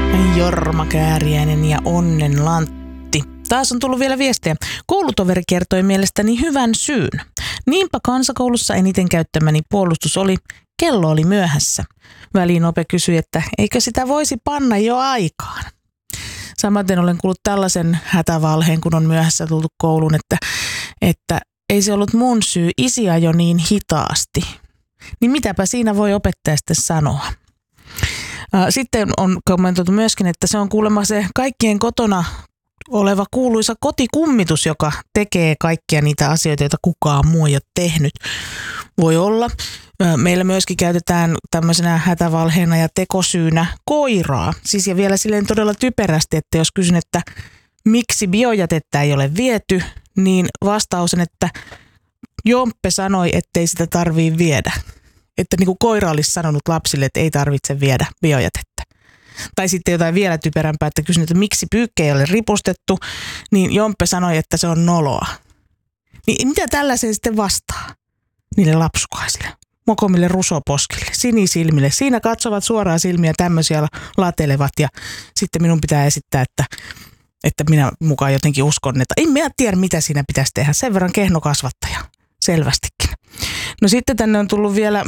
Jorma Kääriäinen ja Onnen Lantti. Taas on tullut vielä viestiä. Koulutoveri kertoi mielestäni hyvän syyn. Niinpä kansakoulussa eniten käyttämäni puolustus oli, kello oli myöhässä. Väliin Ope kysyi, että eikö sitä voisi panna jo aikaan. Samaten olen kuullut tällaisen hätävalheen, kun on myöhässä tultu kouluun, että ei se ollut mun syy, isi ajoi niin hitaasti. Niin mitäpä siinä voi opettaja sitten sanoa? Sitten on kommentoitu myöskin, että se on kuulemma se kaikkien kotona oleva kuuluisa kotikummitus, joka tekee kaikkia niitä asioita, joita kukaan muu ei ole tehnyt. Voi olla. Meillä myöskin käytetään tämmöisenä hätävalheena ja tekosyynä koiraa. Siis ja vielä silleen todella typerästi, että jos kysyn, että miksi biojätettä ei ole viety, niin vastaus on, että Jomppe sanoi, ettei sitä tarvii viedä. Että niin kuin koira olisi sanonut lapsille, että ei tarvitse viedä biojätettä. Tai sitten jotain vielä typerämpää, että kysyn, että miksi pyykkejä ei ole ripustettu, niin Jomppe sanoi, että se on noloa. Niin mitä tällaiseen sitten vastaa niille lapsukaisille, mokomille rusoposkille, sinisilmille? Siinä katsovat suoraan silmiä, tämmöisiä latelevat ja sitten minun pitää esittää, että minä mukaan jotenkin uskon, että en minä tiedä, mitä siinä pitäisi tehdä. Sen verran kehno kasvattaja, selvästikin. No sitten tänne on tullut vielä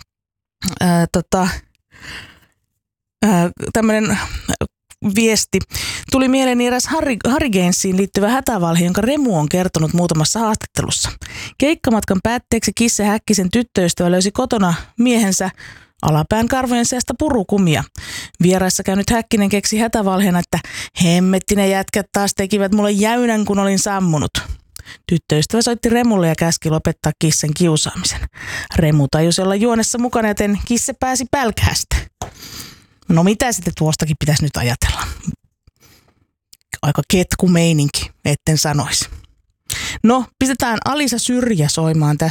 tämmöinen viesti. Tuli mieleeni eräs Harigensiin liittyvä hätävalhe, jonka Remu on kertonut muutamassa haastattelussa. Keikkamatkan päätteeksi Kisse Häkkisen tyttöystävä löysi kotona miehensä alapään karvojen seasta purukumia. Vieraissa käynyt Häkkinen keksi hätävalheena, että hemmetti ne jätkät taas tekivät mulle jäynän, kun olin sammunut. Tyttöystävä soitti Remulle ja käski lopettaa Kissen kiusaamisen. Remu tajusi olla juonessa mukana, joten Kisse pääsi pälkähästä. No mitä sitten tuostakin pitäisi nyt ajatella? Aika ketku meininki, etten sanoisi. No, pistetään Alisa Syrjä soimaan tästä